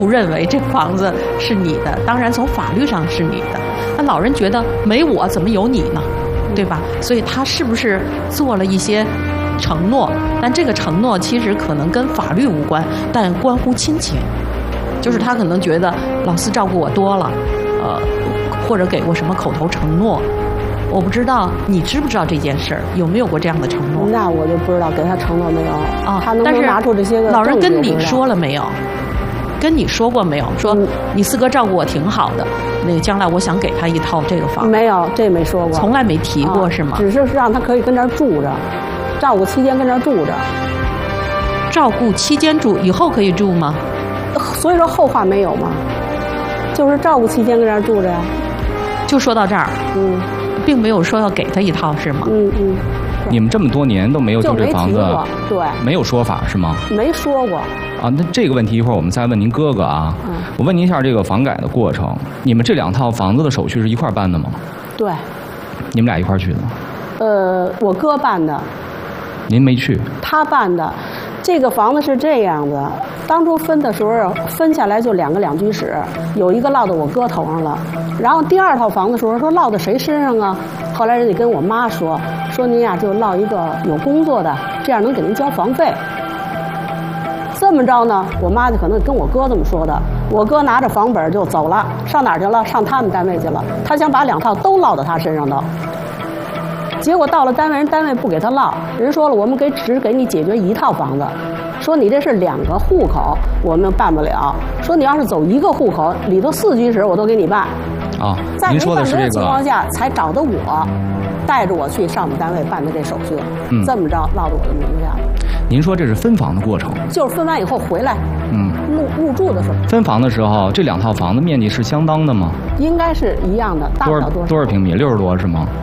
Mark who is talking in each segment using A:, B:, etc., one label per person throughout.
A: 不认为这房子是你的，当然从法律上是你的。那老人觉得没我怎么有你呢？对吧？所以他是不是做了一些承诺？但这个承诺其实可能跟法律无关，但关乎亲情。就是他可能觉得老四照顾我多了，或者给过什么口头承诺。我不知道你知不知道这件事儿，有没有过这样的承诺？
B: 那我就不知道给他承诺没有
A: 啊。
B: 他能不能拿出这些个？
A: 老人跟你说了没有？跟你说过没有？说你四哥照顾我挺好的，那个将来我想给他一套这个房。
B: 没有，这没说过。
A: 从来没提过是吗？
B: 只是让他可以跟这儿住着，照顾期间跟这儿住着。
A: 照顾期间住，以后可以住吗？
B: 所以说后话没有嘛，就是照顾期间跟这儿住着呀。
A: 就说到这儿，并没有说要给他一套是吗？
C: 你们这么多年都没有就这房子，
B: 对，
C: 没有说法是吗？
B: 没说过。
C: 啊，那这个问题一会儿我们再问您哥哥啊。我问您一下这个房改的过程，你们这2套房子的手续是一块办的吗？
B: 对。
C: 你们俩一块去的？
B: 我哥办的。
C: 您没去？
B: 他办的。这个房子是这样的，当初分的时候分下来就2个2居室，有一个落到我哥头上了。然后第2套房的时候说落到谁身上啊？后来人家跟我妈说您呀就落一个有工作的，这样能给您交房费。这么着呢，我妈就可能跟我哥这么说的。我哥拿着房本就走了，上哪儿去了？上他们单位去了。他想把2套都落到他身上头。结果到了单位，人单位不给他落，人说了，我们只给你解决1套房子，说你这是2个户口，我们办不了。说你要是走1个户口，里头4居室我都给你办。
C: 啊，
B: 在没办这
C: 您说的是这个
B: 情况下，才找的我，带着我去上我们单位办的这手续。这么着落到我的名下了。
C: 您说这是分房的过程？
B: 就是分完以后回来，入住的时候。
C: 分房的时候，这2套房子面积是相当的吗？
B: 应该是一样的，大不了多少？
C: 多少平米？60多是吗？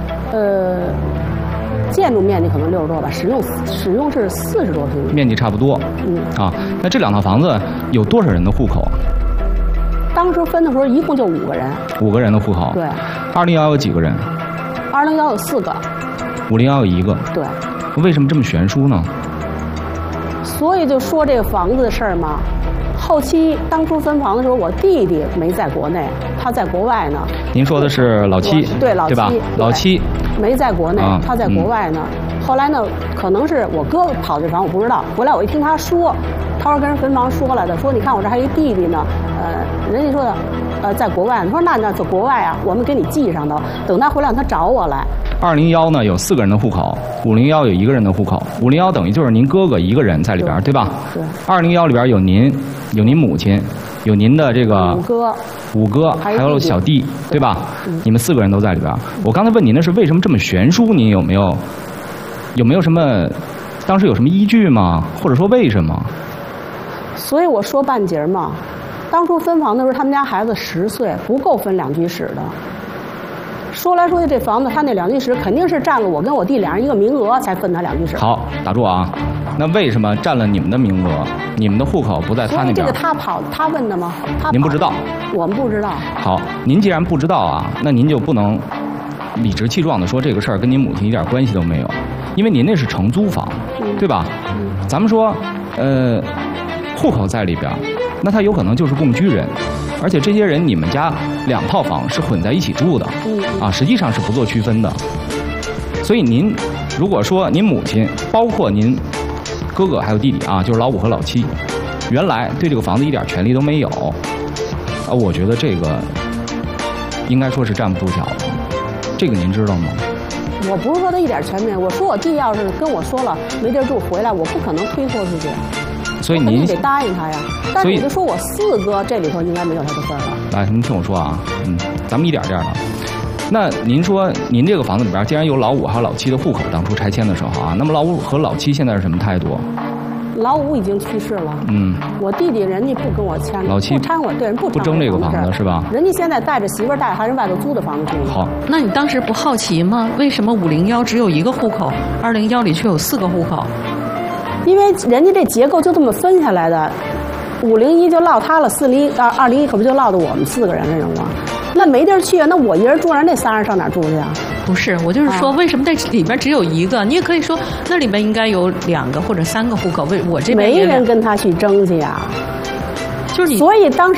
B: 建筑面积可能60多吧，使用是40多平米，
C: 面积差不多。啊，那这2套房子有多少人的户口啊？
B: 当时分的时候一共就5个人。
C: 5个人的户口。
B: 对。
C: 201有几个人
B: ？201有4个。
C: 501有1个。
B: 对。
C: 为什么这么悬殊呢？
B: 所以就说这个房子的事儿嘛。后期当初分房的时候，我弟弟没在国内，他在国外呢。
C: 您说的是老七？
B: 对，老七，
C: 对吧？老七
B: 没在国内，他在国外呢。后来呢，可能是我哥跑这房，我不知道。回来我一听他说，他说跟人分房说来的，说你看我这还有一弟弟呢，人家说的，在国外。你说那在国外啊，我们给你记上头，等他回来让他找我来。
C: 201呢有4个人的户口，501有1个人的户口，501等于就是您哥哥1个人在里边，对吧？
B: 对。
C: 201里边有您母亲，有您的这个五哥，还有小弟，对吧？你们4个人都在里边。我刚才问您的是为什么这么悬殊？您有没有什么？当时有什么依据吗？或者说为什么？
B: 所以我说半截嘛。当初分房的时候，他们家孩子10岁，不够分2居室的。说来说去，这房子他那2居室肯定是占了我跟我弟俩人一个名额才分他2居室。
C: 好，打住啊！那为什么占了你们的名额？你们的户口不在他那边？
B: 这个他问的吗？
C: 您不知道？
B: 我们不知道。
C: 好，您既然不知道啊，那您就不能理直气壮地说这个事儿跟您母亲一点关系都没有，因为您那是承租房，对吧？咱们说，户口在里边，那他有可能就是共居人。而且这些人，你们家2套房是混在一起住的，啊，实际上是不做区分的。所以您如果说您母亲，包括您哥哥还有弟弟啊，就是老5和老7，原来对这个房子一点权利都没有，啊，我觉得这个应该说是站不住脚的。这个您知道吗？
B: 我不是说他一点权利，我说我弟要是跟我说了没地儿住回来，我不可能推脱出去。
C: 所以您
B: 得答应他呀。但是你就说我4哥这里头应该没有他的份儿了。
C: 来，您听我说啊，咱们一点点的。那您说您这个房子里边既然有老5还有老7的户口，当初拆迁的时候啊，那么老5和老7现在是什么态度？
B: 老5已经去世了。我弟弟人家不跟我签，
C: 老7
B: 不掺我，对人不
C: 争这个房子是吧？
B: 人家现在带着媳妇儿带着孩子外头租的房子住。
C: 好，
A: 那你当时不好奇吗？为什么501只有1个户口，201里却有4个户口？
B: 因为人家这结构就这么分下来的，501就落他了，201可不就落到我们4个人身上吗？那没地儿去啊，那我一人住，那仨人上哪儿住去啊？
A: 不是，我就是说，为什么这里边只有1个？你也可以说，那里面应该有2个或者3个户口。我这边
B: 没人跟他去争去呀。
A: 就是你
B: 所以当时